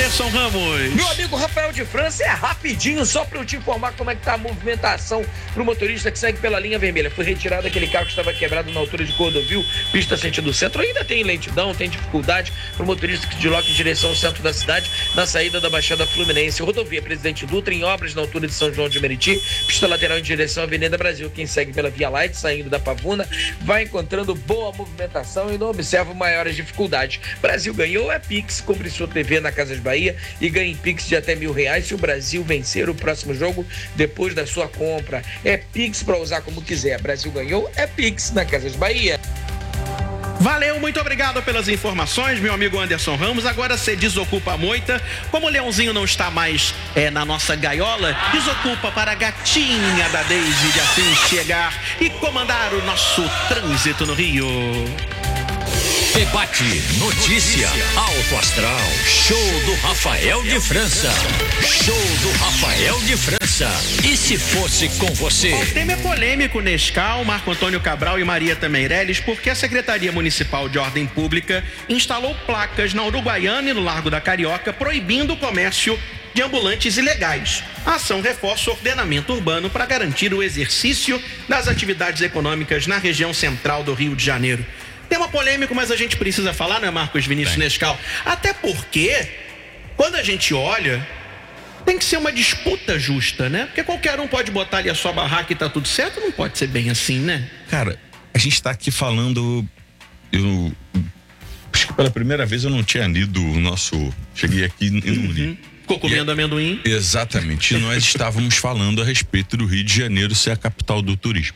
Anderson Ramos. Meu amigo Rafael de França, é rapidinho, só para eu te informar como é que tá a movimentação pro motorista que segue pela linha vermelha. Foi retirado aquele carro que estava quebrado na altura de Cordovil, pista sentido centro. Ainda tem lentidão, tem dificuldade pro motorista que desloca em direção ao centro da cidade, na saída da Baixada Fluminense. Rodovia Presidente Dutra, em obras na altura de São João de Meriti, pista lateral em direção à Avenida Brasil. Quem segue pela Via Light, saindo da Pavuna, vai encontrando boa movimentação e não observa maiores dificuldades. Brasil ganhou, é Pix, compre sua TV na Casas Bahia e ganhe Pix de até R$1.000 se o Brasil vencer o próximo jogo depois da sua compra. É Pix para usar como quiser. Brasil ganhou, é Pix na Casas Bahia. Valeu, muito obrigado pelas informações, meu amigo Anderson Ramos. Agora você desocupa a moita. Como o Leãozinho não está mais na nossa gaiola, desocupa para a gatinha da Deise de Assis chegar e comandar o nosso trânsito no Rio. Debate, notícia, alto astral, show do Rafael de França. Show do Rafael de França. E se fosse com você? O tema é polêmico, Nescau, Marco Antônio Cabral e Marieta Meirelles, porque a Secretaria Municipal de Ordem Pública instalou placas na Uruguaiana e no Largo da Carioca proibindo o comércio de ambulantes ilegais. A ação reforça o ordenamento urbano para garantir o exercício das atividades econômicas na região central do Rio de Janeiro. Tema polêmico, mas a gente precisa falar, não é, Marcos Vinícius Nescau? Até porque, quando a gente olha, tem que ser uma disputa justa, né? Porque qualquer um pode botar ali a sua barraca e tá tudo certo, não pode ser bem assim, né? Cara, a gente tá aqui falando... Eu acho que pela primeira vez eu não tinha lido o nosso... Cheguei aqui e não li. Ficou comendo amendoim? Exatamente. E nós estávamos falando a respeito do Rio de Janeiro ser a capital do turismo.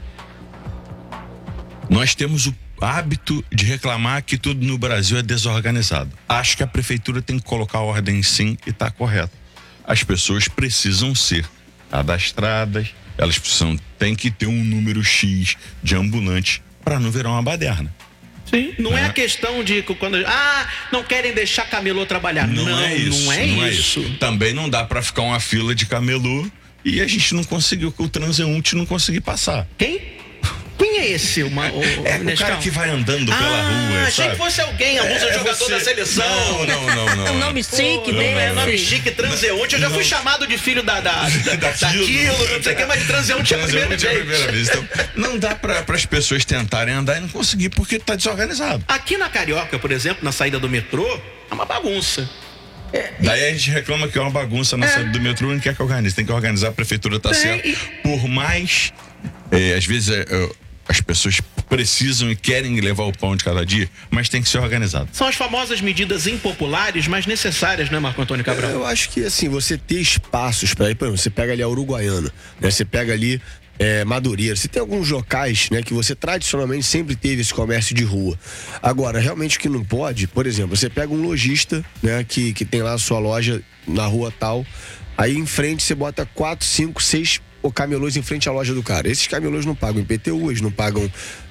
Nós temos o hábito de reclamar que tudo no Brasil é desorganizado. Acho que a prefeitura tem que colocar ordem sim e tá correto. As pessoas precisam ser cadastradas, elas têm que ter um número X de ambulantes para não virar uma baderna. Sim, não é a questão de quando não querem deixar camelô trabalhar. Não é isso. Também não dá para ficar uma fila de camelô e a gente não conseguiu, que o transeunte não conseguiu passar. Quem é esse? O cara que vai andando pela rua, achei sabe? que fosse alguém, algum jogador da seleção. Não. É um nome chique, É nome chique, transeunte. Eu já fui chamado de filho daquilo, não sei o que, mas de transeunte é a primeira vez. Então, não dá para as pessoas tentarem andar e não conseguir porque tá desorganizado. Aqui na Carioca, por exemplo, na saída do metrô, é uma bagunça. Daí a gente reclama que é uma bagunça na saída do metrô e não quer que organize. Tem que organizar, a prefeitura tá certa. Por mais, às vezes, as pessoas precisam e querem levar o pão de cada dia, mas tem que ser organizado. São as famosas medidas impopulares, mas necessárias, né, Marco Antônio Cabral? Eu acho que, assim, você ter espaços para ir, por exemplo, você pega ali a Uruguaiana, né? Você pega ali Madureira, você tem alguns locais, né, que você tradicionalmente sempre teve esse comércio de rua. Agora, realmente o que não pode, por exemplo, você pega um lojista, né, que tem lá a sua loja na rua tal, aí em frente você bota 4, 5, 6 camelôs em frente à loja do cara. Esses camelôs não pagam IPTU, eles não pagam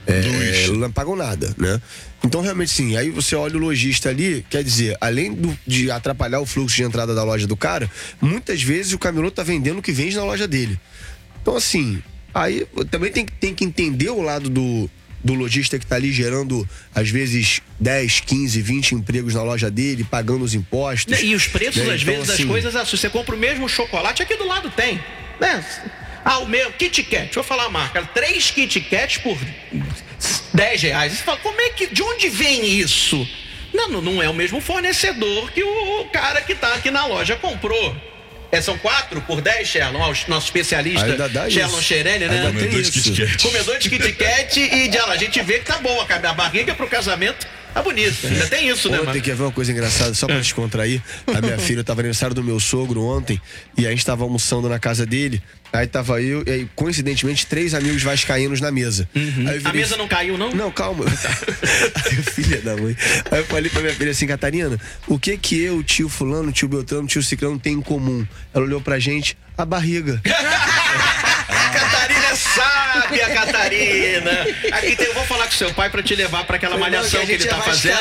não pagam nada, né? Então realmente sim, aí você olha o lojista ali, quer dizer, além de atrapalhar o fluxo de entrada da loja do cara, muitas vezes o camelô tá vendendo o que vende na loja dele. Então assim, aí também tem que entender o lado do lojista que tá ali gerando, às vezes, 10, 15, 20 empregos na loja dele, pagando os impostos. E os preços, às então, vezes, assim, das coisas, se você compra o mesmo chocolate, aqui do lado tem, né? O meu Kit Kat, deixa eu falar a marca, 3 Kit Kats por R$10. Você fala, de onde vem isso? Não é o mesmo fornecedor que o cara que tá aqui na loja comprou. São 4 por 10, Sherlon, o nosso especialista Sherlon Cherene, né? Comedor de Kit Kat e a gente vê que tá boa, a barriga pro casamento tá bonita. Ainda tem isso, né, mano? Ontem, quer ver uma coisa engraçada, só pra descontrair? A minha filha tava aniversário do meu sogro ontem, e a gente tava almoçando na casa dele, aí tava eu, e aí, coincidentemente, 3 amigos vascaínos na mesa. Aí A mesa não caiu, não? Não, calma. Aí, filha da mãe. Aí eu falei pra minha filha assim, Catarina, o que eu, o tio fulano, o tio Beltrano, o tio Ciclano tem em comum? Ela olhou pra gente, a barriga. Catarina é sábia, Catarina. Aqui eu vou falar com seu pai pra te levar pra aquela malhação que ele tá fazendo.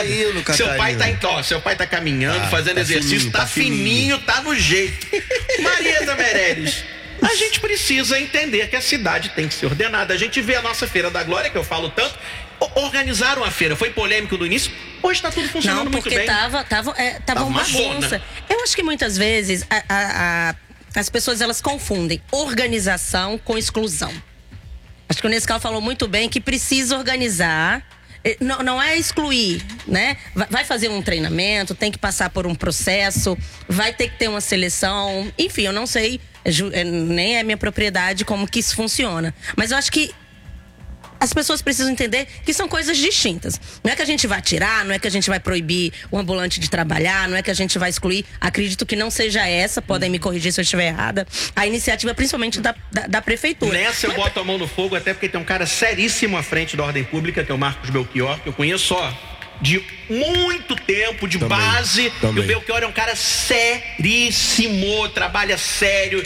Seu pai tá caminhando, fazendo exercício, tá fininho, tá no jeito. Marieta Meirelles, a gente precisa entender que a cidade tem que ser ordenada. A gente vê a nossa Feira da Glória, que eu falo tanto, organizaram a feira, foi polêmico no início, hoje tá tudo funcionando muito bem. Tava uma bagunça. acho que muitas vezes as pessoas elas confundem organização com exclusão. Acho que o Nescau falou muito bem que precisa organizar. Não é excluir, né? Vai fazer um treinamento, tem que passar por um processo, vai ter que ter uma seleção. Enfim, eu não sei, nem é minha propriedade como que isso funciona. Mas eu acho que as pessoas precisam entender que são coisas distintas. Não é que a gente vai tirar, não é que a gente vai proibir o ambulante de trabalhar, não é que a gente vai excluir. Acredito que não seja essa, podem me corrigir se eu estiver errada, a iniciativa principalmente da prefeitura. Nessa eu boto a mão no fogo, até porque tem um cara seríssimo à frente da ordem pública, que é o Marcos Belchior, que eu conheço de muito tempo, de base. E o Belchior é um cara seríssimo, trabalha sério.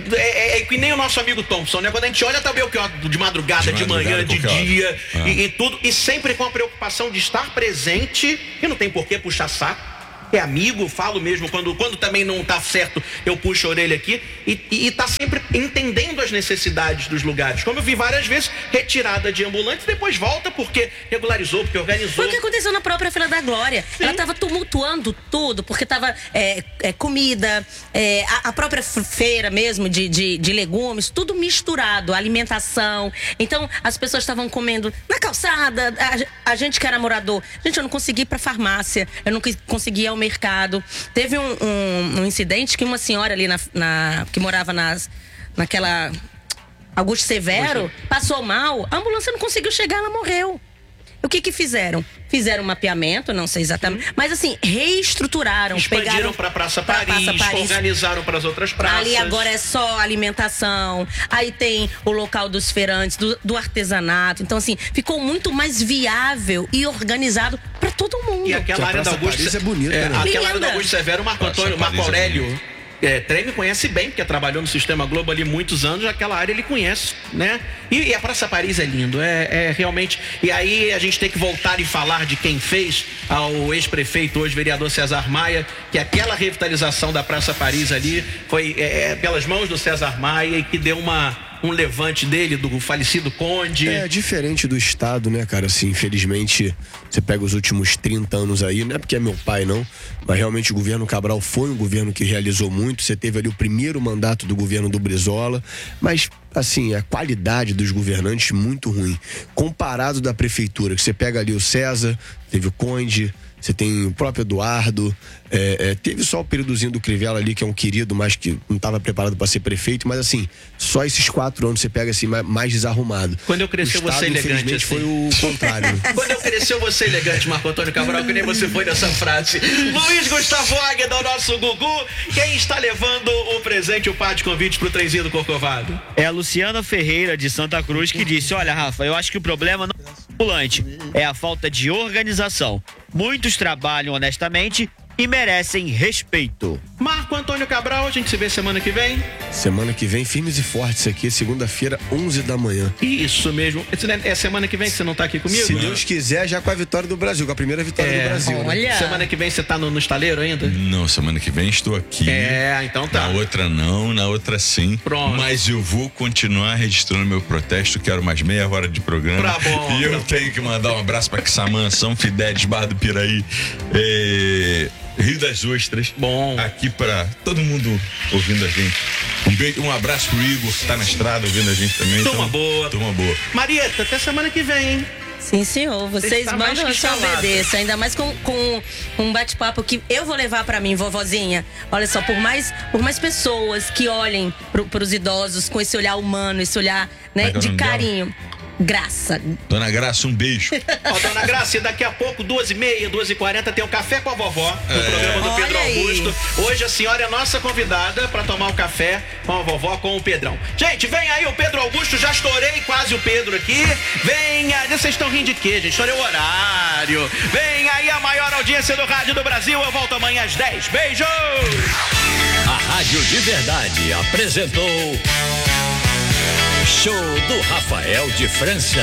É que nem o nosso amigo Thompson, né? Quando a gente olha, tá o Belchior de madrugada, de manhã, de dia e tudo. E sempre com a preocupação de estar presente. E não tem por que puxar saco. É amigo, falo mesmo, quando também não tá certo, eu puxo a orelha aqui e tá sempre entendendo as necessidades dos lugares. Como eu vi várias vezes, retirada de ambulantes, depois volta porque regularizou, porque organizou. Foi o que aconteceu na própria Feira da Glória. Sim. Ela tava tumultuando tudo, porque tava comida, a própria feira mesmo de legumes, tudo misturado, alimentação. Então, as pessoas estavam comendo na calçada, a gente que era morador, gente, eu não consegui ir pra farmácia, eu não consegui ir ao mercado. Teve um incidente que uma senhora ali que morava naquela Augusto Severo passou mal, a ambulância não conseguiu chegar, ela morreu. O que fizeram? Fizeram um mapeamento, não sei exatamente, mas assim, reestruturaram. Expandiram para Praça Paris, organizaram para as outras praças. Ali agora é só alimentação, aí tem o local dos feirantes, do artesanato. Então assim, ficou muito mais viável e organizado para todo mundo. E aquela área da Augusto é bonita, né? Aquela área da Augusto Severo, Marco Aurélio Treme conhece bem, porque trabalhou no Sistema Globo ali muitos anos, aquela área ele conhece, né? E a Praça Paris é lindo, é realmente. E aí a gente tem que voltar e falar de quem fez, ao ex-prefeito, hoje vereador César Maia, que aquela revitalização da Praça Paris ali foi pelas mãos do César Maia e que deu um levante dele, do falecido Conde. É diferente do Estado, né, cara? Assim, infelizmente, você pega os últimos 30 anos aí, não é porque é meu pai, não, mas realmente o governo Cabral foi um governo que realizou muito. Você teve ali o primeiro mandato do governo do Brizola, mas, assim, a qualidade dos governantes muito ruim. Comparado da prefeitura, que você pega ali o César, teve o Conde, você tem o próprio Eduardo, teve só o períodozinho do Crivella ali, que é um querido, mas que não estava preparado para ser prefeito, mas assim, só esses 4 anos você pega assim, mais desarrumado. Quando eu cresci, você elegante, assim. Foi o contrário. Quando eu cresci, você elegante, Marco Antônio Cabral, que nem você foi nessa frase. Luiz Gustavo Águeda, o nosso Gugu, quem está levando o presente, o par de convites pro trenzinho do Corcovado? É a Luciana Ferreira, de Santa Cruz, que disse: olha, Rafa, eu acho que o problema não é o ambulante, é a falta de organização. Muitos trabalham honestamente e merecem respeito. Marco Antônio Cabral, a gente se vê semana que vem? Semana que vem, firmes e fortes aqui, segunda-feira, 11 da manhã. Isso mesmo. É semana que vem que você não tá aqui comigo? Se Deus quiser, já com a vitória do Brasil, com a primeira vitória do Brasil. Olha. Né? Semana que vem você tá no estaleiro ainda? Não, semana que vem estou aqui. Então tá. Na outra não, na outra sim. Pronto. Mas eu vou continuar registrando meu protesto, quero mais meia hora de programa. Tá bom. E eu tenho que mandar um abraço para Quissamã, São Fidélis, Barra do Piraí, Rio das Ostras. Bom. Aqui para todo mundo ouvindo a gente. Um beijo, um abraço pro Igor, que tá na estrada ouvindo a gente também. Toma boa. Toma boa. Marieta, até semana que vem, hein? Sim, senhor. Vocês mandam, eu só obedeço. Ainda mais com um bate-papo que eu vou levar pra mim, vovozinha. Olha só, por mais pessoas que olhem pros idosos com esse olhar humano, esse olhar, né, de carinho. Graça. Dona Graça, um beijo. Dona Graça, daqui a pouco, 2h30, 2h40, tem o Café com a Vovó, no programa do Pedro Augusto. Hoje a senhora é nossa convidada pra tomar o café com a vovó, com o Pedrão. Gente, vem aí o Pedro Augusto, já estourei quase o Pedro aqui. Vem aí, vocês estão rindo de quê, gente? Estourei o horário. Vem aí a maior audiência do rádio do Brasil. Eu volto amanhã às 10. Beijos! A Rádio de Verdade apresentou Show do Rafael de França.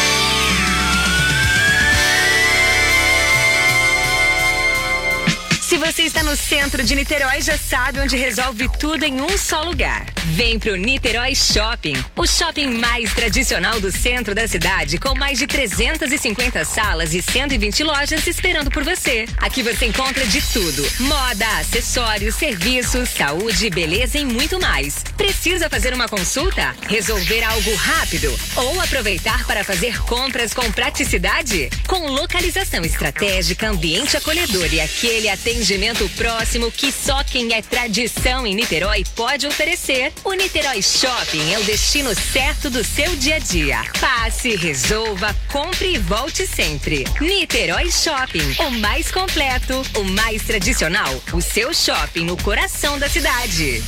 Se você está no centro de Niterói, já sabe onde resolve tudo em um só lugar. Vem pro Niterói Shopping, o shopping mais tradicional do centro da cidade, com mais de 350 salas e 120 lojas esperando por você. Aqui você encontra de tudo: moda, acessórios, serviços, saúde, beleza e muito mais. Precisa fazer uma consulta? Resolver algo rápido? Ou aproveitar para fazer compras com praticidade? Com localização estratégica, ambiente acolhedor e aquele atendimento próximo que só quem é tradição em Niterói pode oferecer, o Niterói Shopping é o destino certo do seu dia a dia. Passe, resolva, compre e volte sempre. Niterói Shopping, o mais completo, o mais tradicional, o seu shopping no coração da cidade.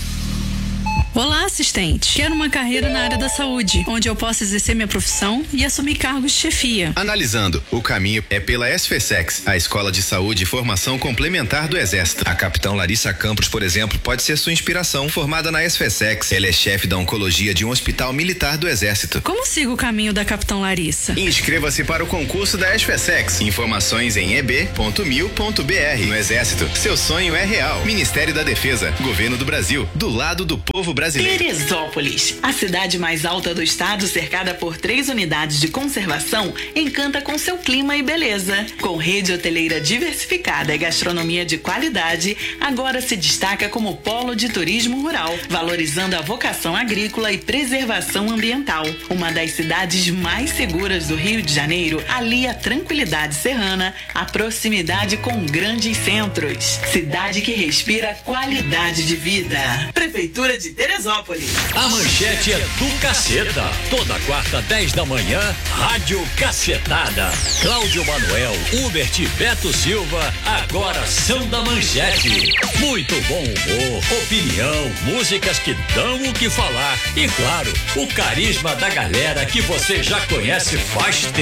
Olá, assistente. Quero uma carreira na área da saúde, onde eu possa exercer minha profissão e assumir cargos de chefia. Analisando, o caminho é pela SFSEX, a Escola de Saúde e Formação Complementar do Exército. A capitã Larissa Campos, por exemplo, pode ser sua inspiração. Formada na SFSEX, ela é chefe da oncologia de um hospital militar do Exército. Como sigo o caminho da capitã Larissa? Inscreva-se para o concurso da SFSEX. Informações em eb.mil.br. No Exército, seu sonho é real. Ministério da Defesa, Governo do Brasil, do lado do povo brasileiro. Teresópolis, a cidade mais alta do estado, cercada por 3 unidades de conservação, encanta com seu clima e beleza. Com rede hoteleira diversificada e gastronomia de qualidade, agora se destaca como polo de turismo rural, valorizando a vocação agrícola e preservação ambiental. Uma das cidades mais seguras do Rio de Janeiro, alia a tranquilidade serrana, a proximidade com grandes centros. Cidade que respira qualidade de vida. Prefeitura de Teresópolis. A manchete é do Caceta. Toda quarta, 10 da manhã, Rádio Cacetada. Cláudio Manuel, Hubert e Beto Silva, agora são da manchete. Muito bom humor, opinião, músicas que dão o que falar. E claro, o carisma da galera que você já conhece faz tempo.